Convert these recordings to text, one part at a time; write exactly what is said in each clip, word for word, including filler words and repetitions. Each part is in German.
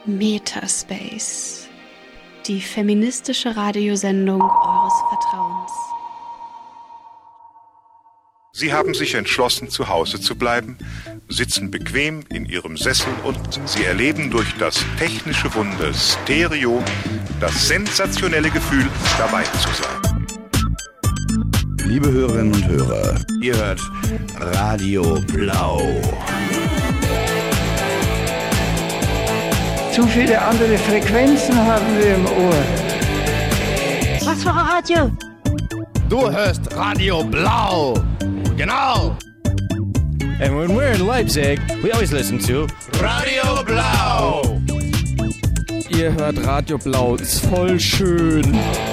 Metaspace, die feministische Radiosendung eures Vertrauens. Sie haben sich entschlossen, zu Hause zu bleiben, sitzen bequem in Ihrem Sessel und Sie erleben durch das technische Wunder Stereo das sensationelle Gefühl, dabei zu sein. Liebe Hörerinnen und Hörer, ihr hört Radio Blau. Zu viele andere Frequenzen haben wir im Ohr. Was für ein Radio? Du hörst Radio Blau. Genau. And when we're in Leipzig, we always listen to Radio Blau. Ihr hört Radio Blau, ist voll schön.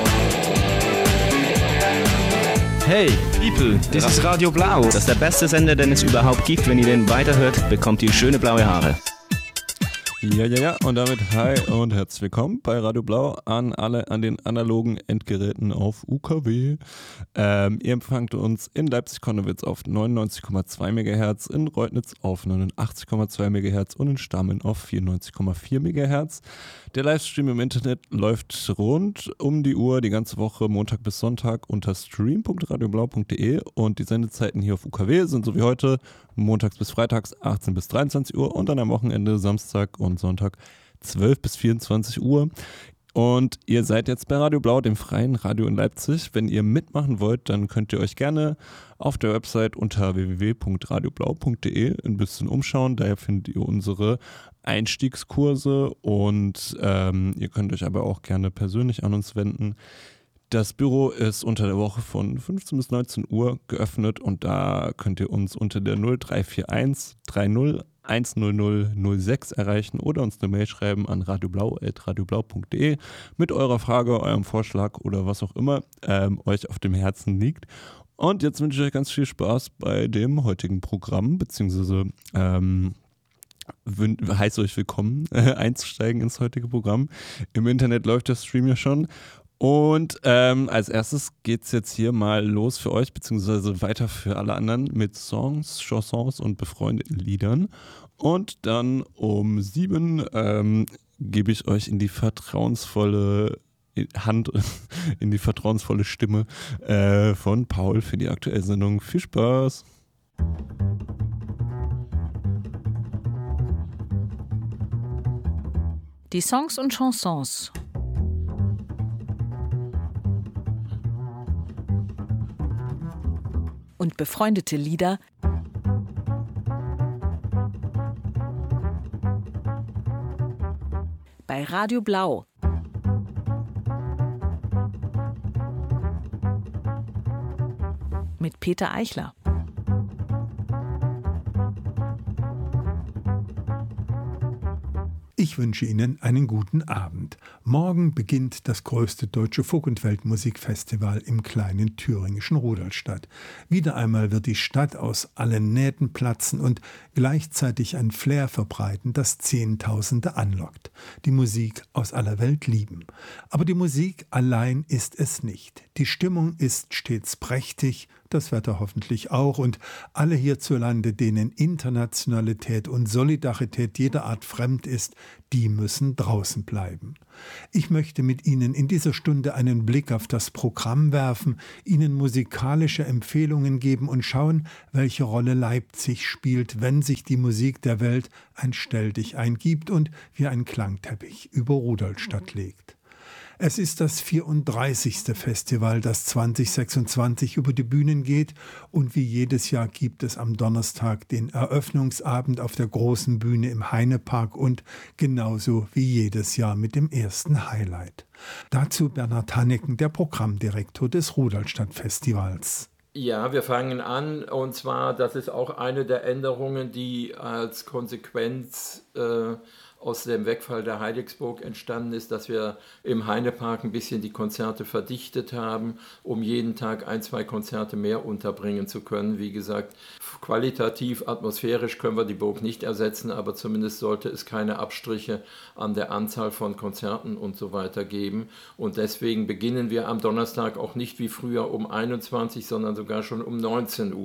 Hey, people, das ist Radio Blau. Das ist der beste Sender, den es überhaupt gibt. Wenn ihr den weiterhört, bekommt ihr schöne blaue Haare. Ja, ja, ja, und damit hi und herzlich willkommen bei Radio Blau an alle an den analogen Endgeräten auf U K W. Ähm, ihr empfangt uns in Leipzig-Konnewitz auf neunundneunzig Komma zwei Megahertz, in Reutnitz auf neunundachtzig Komma zwei Megahertz und in Stammeln auf vierundneunzig Komma vier Megahertz. Der Livestream im Internet läuft rund um die Uhr, die ganze Woche, Montag bis Sonntag unter stream punkt radioblau punkt de und die Sendezeiten hier auf U K W sind so wie heute montags bis freitags achtzehn bis dreiundzwanzig Uhr und dann am Wochenende Samstag und Sonntag zwölf bis vierundzwanzig Uhr. Und ihr seid jetzt bei Radio Blau, dem freien Radio in Leipzig. Wenn ihr mitmachen wollt, dann könnt ihr euch gerne auf der Website unter w w w punkt radioblau punkt de ein bisschen umschauen. Daher findet ihr unsere Einstiegskurse und ähm, ihr könnt euch aber auch gerne persönlich an uns wenden. Das Büro ist unter der Woche von fünfzehn bis neunzehn Uhr geöffnet und da könnt ihr uns unter der null drei vier eins drei null eins null null null sechs erreichen oder uns eine Mail schreiben an radioblau at radioblau punkt de mit eurer Frage, eurem Vorschlag oder was auch immer ähm, euch auf dem Herzen liegt. Und jetzt wünsche ich euch ganz viel Spaß bei dem heutigen Programm, beziehungsweise ähm, heiße euch willkommen, äh, einzusteigen ins heutige Programm. Im Internet läuft der Stream ja schon. Und ähm, als erstes geht es jetzt hier mal los für euch, beziehungsweise weiter für alle anderen mit Songs, Chansons und befreundeten Liedern. Und dann um sieben ähm, gebe ich euch in die vertrauensvolle Hand, in die vertrauensvolle Stimme äh, von Paul für die aktuelle Sendung. Viel Spaß! Die Songs und Chansons. Und befreundete Lieder bei Radio Blau. Mit Peter Eichler. Ich wünsche Ihnen einen guten Abend. Morgen beginnt das größte deutsche Folk- und Weltmusikfestival im kleinen thüringischen Rudolstadt. Wieder einmal wird die Stadt aus allen Nähten platzen und gleichzeitig ein Flair verbreiten, das Zehntausende anlockt. Die Musik aus aller Welt lieben. Aber die Musik allein ist es nicht. Die Stimmung ist stets prächtig, das Wetter hoffentlich auch und alle hierzulande, denen Internationalität und Solidarität jeder Art fremd ist, die müssen draußen bleiben. Ich möchte mit Ihnen in dieser Stunde einen Blick auf das Programm werfen, Ihnen musikalische Empfehlungen geben und schauen, welche Rolle Leipzig spielt, wenn sich die Musik der Welt ein Stelldichein gibt und wie ein Klangteppich über Rudolstadt legt. Es ist das vierunddreißigste Festival, das zwanzig sechsundzwanzig über die Bühnen geht und wie jedes Jahr gibt es am Donnerstag den Eröffnungsabend auf der großen Bühne im Heinepark und genauso wie jedes Jahr mit dem ersten Highlight. Dazu Bernhard Hanneken, der Programmdirektor des Rudolstadt-Festivals. Ja, wir fangen an und zwar, das ist auch eine der Änderungen, die als Konsequenz äh, aus dem Wegfall der Heidigsburg entstanden ist, dass wir im Heinepark ein bisschen die Konzerte verdichtet haben, um jeden Tag ein, zwei Konzerte mehr unterbringen zu können. Wie gesagt, qualitativ, atmosphärisch können wir die Burg nicht ersetzen, aber zumindest sollte es keine Abstriche an der Anzahl von Konzerten und so weiter geben. Und deswegen beginnen wir am Donnerstag auch nicht wie früher um einundzwanzig, sondern sogar schon um neunzehn Uhr.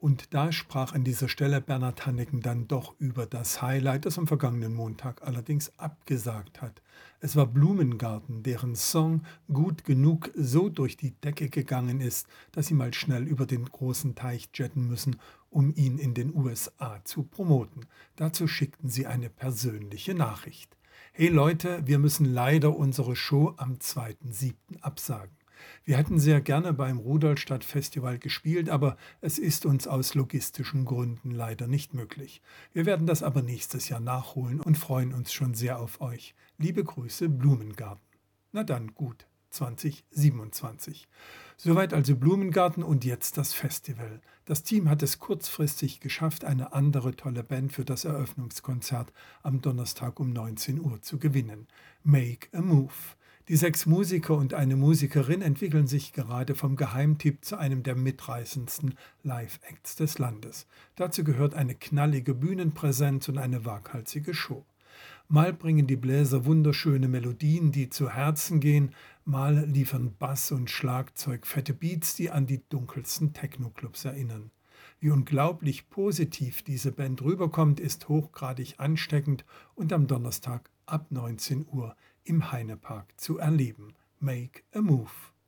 Und da sprach an dieser Stelle Bernhard Hannecken dann doch über das Highlight, das am vergangenen Montag allerdings abgesagt hat. Es war Blumengarten, deren Song Gut genug so durch die Decke gegangen ist, dass sie mal schnell über den großen Teich jetten müssen, um ihn in den U S A zu promoten. Dazu schickten sie eine persönliche Nachricht. Hey Leute, wir müssen leider unsere Show am zweiten siebten absagen. Wir hätten sehr gerne beim Rudolstadt Festival gespielt, aber es ist uns aus logistischen Gründen leider nicht möglich. Wir werden das aber nächstes Jahr nachholen und freuen uns schon sehr auf euch. Liebe Grüße, Blumengarten. Na dann, gut, zwanzig siebenundzwanzig. Soweit also Blumengarten und jetzt das Festival. Das Team hat es kurzfristig geschafft, eine andere tolle Band für das Eröffnungskonzert am Donnerstag um neunzehn Uhr zu gewinnen. Make a Move. Die sechs Musiker und eine Musikerin entwickeln sich gerade vom Geheimtipp zu einem der mitreißendsten Live-Acts des Landes. Dazu gehört eine knallige Bühnenpräsenz und eine waghalsige Show. Mal bringen die Bläser wunderschöne Melodien, die zu Herzen gehen, mal liefern Bass und Schlagzeug fette Beats, die an die dunkelsten Techno-Clubs erinnern. Wie unglaublich positiv diese Band rüberkommt, ist hochgradig ansteckend und am Donnerstag ab neunzehn Uhr im Heinepark zu erleben. Make a Move.